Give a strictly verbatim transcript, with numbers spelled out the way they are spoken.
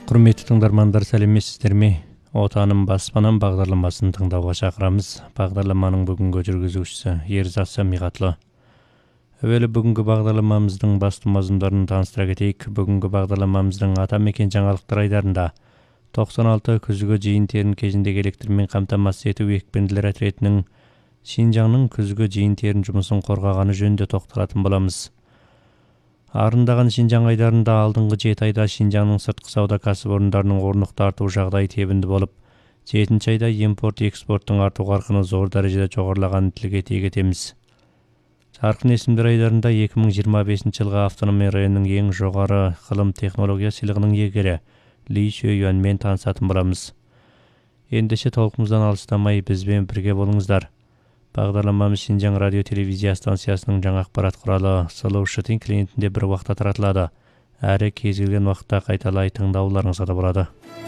Құрметті тыңдармандар, сәлеметсіздер ме? Отаным баспанам бағдарламасын тыңдауға шақырамыз. Бағдарламаның бүгінгі жүргізушісі Ерзат Самиғатлы. Әуелі бүгінгі бағдарламамыздың басты мазмұндарын таныстыра кетейік. Бүгінгі бағдарламамыздың атамекен жаңалықтар айдарында тоқсан алты күзгі жиын-терін кезіндегі электрмен қамтамасыз ету екпінділер отрядының Шинжаңның күзгі жиын-терін жұмысын қорғағаны жөнінде тоқталатын боламыз. Арындаған Шинжаң айдарында алдыңғы жеті айда Шинжаңның сыртқы сауда кәсіпорындарының орнықты арту жағдайы тебінді болып, жетінші айда импорт-экспорттың арту қарқыны зор дәрежеде жоғарылағанын тілге тиек етеміз. Жарқын есімдер айдарында екі мың жиырма бесінші жылғы автономия районының ең жоғары ғылым технология сыйлығының иегері Ли Шүйюанмен танысатын боламыз. Ендеше толқымыздан алыстамай бізбен бірге болыңыздар. Бағдарламамыз Шинжаң радио телевизия станциясының жаңа ақпарат құралы Сұлу Шытин клиентінде бір уақытта таратылады. Әрі кез келген уақытта қайталай тыңдауларыңызға да болады.